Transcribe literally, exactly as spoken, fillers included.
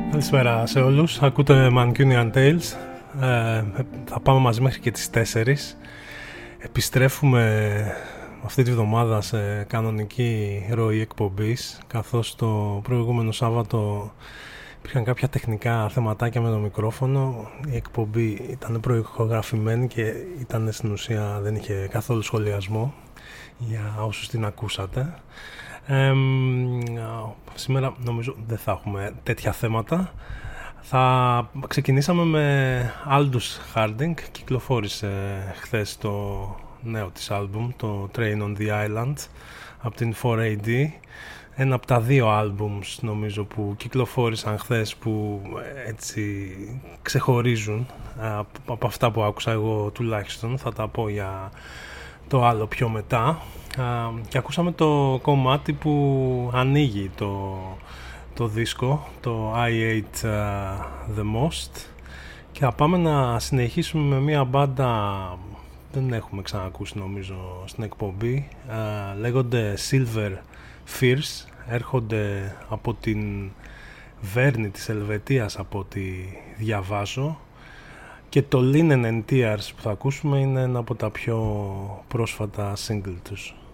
Καλησπέρα σε όλους. Ακούτε Mancunian Tales. Ε, θα πάμε μαζί μέχρι και τις τέσσερις. Επιστρέφουμε αυτή τη βδομάδα σε κανονική ροή εκπομπής, καθώς το προηγούμενο Σάββατο υπήρχαν κάποια τεχνικά θεματάκια με το μικρόφωνο. Η εκπομπή ήταν προηχογραφημένη και ήταν στην ουσία, δεν είχε καθόλου σχολιασμό για όσους την ακούσατε. Ε, σήμερα νομίζω δεν θα έχουμε τέτοια θέματα. Θα ξεκινήσαμε με Aldous Harding. Κυκλοφόρησε χθες το νέο της άλμπουμ, το Train on the Island, από την φορ έι ντι. Ένα από τα δύο άλμπουμς νομίζω που κυκλοφόρησαν χθες, που έτσι ξεχωρίζουν από αυτά που άκουσα εγώ τουλάχιστον. Θα τα πω για το άλλο πιο μετά. Και ακούσαμε το κομμάτι που ανοίγει το, το δίσκο, το I Ate The Most. Και θα πάμε να συνεχίσουμε με μια μπάντα δεν έχουμε ξανακούσει νομίζω στην εκπομπή. Λέγονται Silver Fears, έρχονται από την Βέρνη της Ελβετίας από ό,τι διαβάζω, και το Linen and Tears που θα ακούσουμε είναι ένα από τα πιο πρόσφατα single τους.